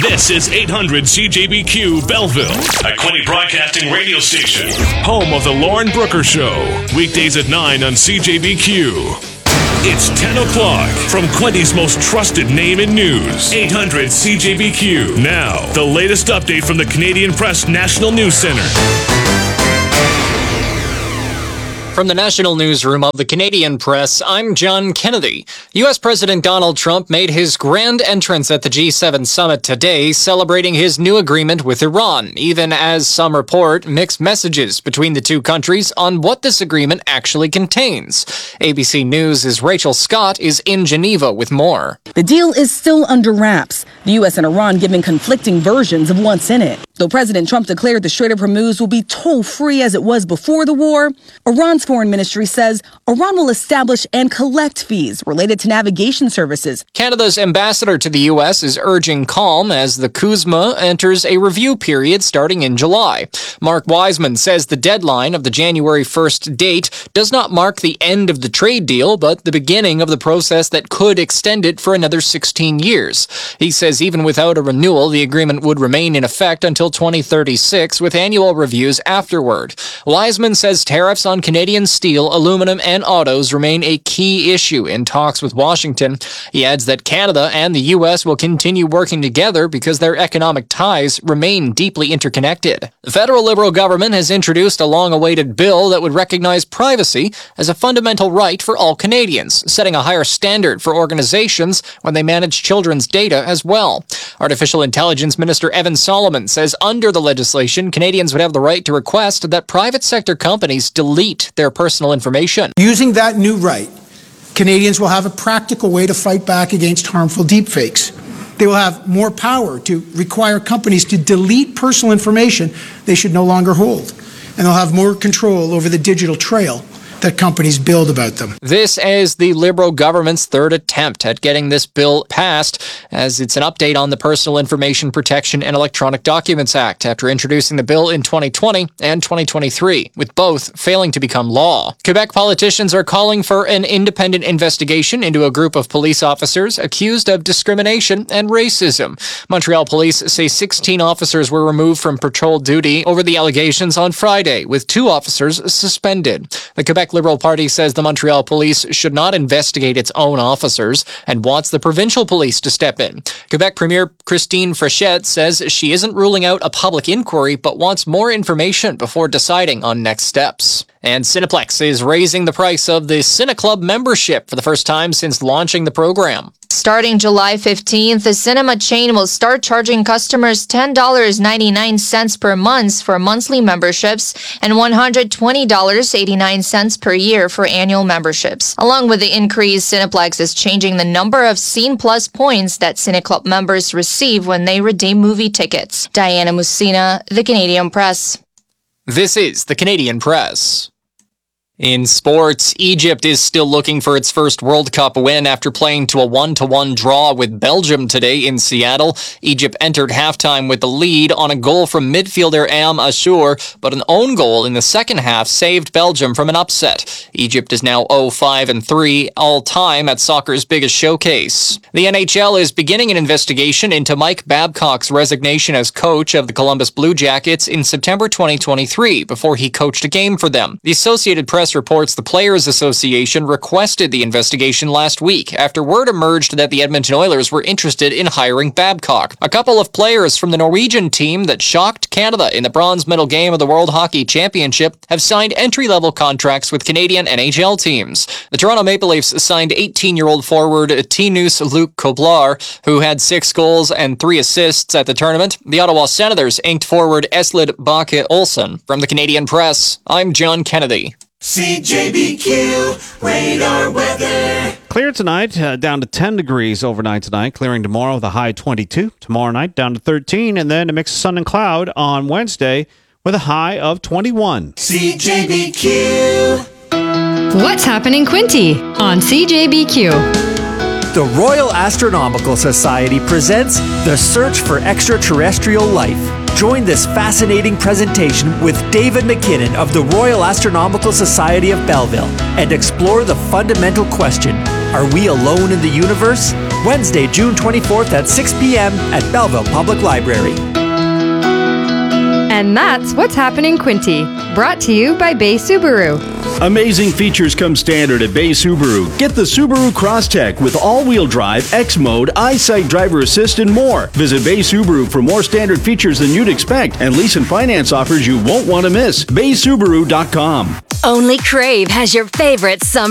This is 800 CJBQ Belleville, a Quinte Broadcasting radio station. Home of the Lauren Brooker Show. Weekdays at 9 on CJBQ. It's 10 o'clock from Quinte's most trusted name in news. 800 CJBQ. Now, the latest update from the Canadian Press National News Center. From the National Newsroom of the Canadian Press, I'm John Kennedy. U.S. President Donald Trump made his grand entrance at the G7 summit today, celebrating his new agreement with Iran, even as some report mixed messages between the two countries on what this agreement actually contains. ABC News' Rachel Scott is in Geneva with more. The deal is still under wraps, the U.S. and Iran giving conflicting versions of what's in it. Though President Trump declared the Strait of Hormuz will be toll-free as it was before the war, Iran's foreign ministry says Iran will establish and collect fees related to navigation services. Canada's ambassador to the U.S. is urging calm as the CUSMA enters a review period starting in July. Mark Wiseman says the deadline of the January 1st date does not mark the end of the trade deal, but the beginning of the process that could extend it for another 16 years. He says even without a renewal, the agreement would remain in effect until 2036, with annual reviews afterward. Wiseman says tariffs on Canadian steel, aluminum, and autos remain a key issue in talks with Washington. He adds that Canada and the U.S. will continue working together because their economic ties remain deeply interconnected. The federal Liberal government has introduced a long-awaited bill that would recognize privacy as a fundamental right for all Canadians, setting a higher standard for organizations when they manage children's data as well. Artificial Intelligence Minister Evan Solomon says under the legislation, Canadians would have the right to request that private sector companies delete their personal information. Using that new right, Canadians will have a practical way to fight back against harmful deepfakes. They will have more power to require companies to delete personal information they should no longer hold. And they'll have more control over the digital trail that companies build about them. This is the Liberal government's third attempt at getting this bill passed, as it's an update on the Personal Information Protection and Electronic Documents Act after introducing the bill in 2020 and 2023, with both failing to become law. Quebec politicians are calling for an independent investigation into a group of police officers accused of discrimination and racism. Montreal police say 16 officers were removed from patrol duty over the allegations on Friday, with 2 officers suspended. The Quebec Liberal Party says the Montreal police should not investigate its own officers and wants the provincial police to step in. Quebec Premier Christine Frechette says she isn't ruling out a public inquiry but wants more information before deciding on next steps. And Cineplex is raising the price of the CineClub membership for the first time since launching the program. Starting July 15th, the cinema chain will start charging customers $10.99 per month for monthly memberships and $120.89 per year for annual memberships. Along with the increase, Cineplex is changing the number of Scene Plus points that CineClub members receive when they redeem movie tickets. Diana Musina, The Canadian Press. This is The Canadian Press. In sports, Egypt is still looking for its first World Cup win after playing to a 1-1 draw with Belgium today in Seattle. Egypt entered halftime with the lead on a goal from midfielder Am Ashour, but an own goal in the second half saved Belgium from an upset. Egypt is now 0-5-3 all-time at soccer's biggest showcase. The NHL is beginning an investigation into Mike Babcock's resignation as coach of the Columbus Blue Jackets in September 2023 before he coached a game for them. The Associated Press reports the Players Association requested the investigation last week after word emerged that the Edmonton Oilers were interested in hiring Babcock. A couple of players from the Norwegian team that shocked Canada in the bronze medal game of the World Hockey Championship have signed entry-level contracts with Canadian NHL teams. The Toronto Maple Leafs signed 18-year-old forward Tinus Luc Koblar, who had 6 goals and 3 assists at the tournament. The Ottawa Senators inked forward Eslid Bakke Olsen. From the Canadian Press, I'm John Kennedy. CJBQ Radar Weather. Clear tonight, down to 10 degrees overnight tonight. Clearing tomorrow with a high 22. Tomorrow night down to 13. And then a mix of sun and cloud on Wednesday with a high of 21. CJBQ. What's happening, Quinte on CJBQ? The Royal Astronomical Society presents The Search for Extraterrestrial Life. Join this fascinating presentation with David McKinnon of the Royal Astronomical Society of Belleville and explore the fundamental question, are we alone in the universe? Wednesday, June 24th at 6 p.m. at Belleville Public Library. And that's What's Happening Quinty, brought to you by Bay Subaru. Amazing features come standard at Bay Subaru. Get the Subaru Crosstrek with all-wheel drive, X-Mode, EyeSight driver assist, and more. Visit Bay Subaru for more standard features than you'd expect and lease and finance offers you won't want to miss. BaySubaru.com. Only Crave has your favorite summer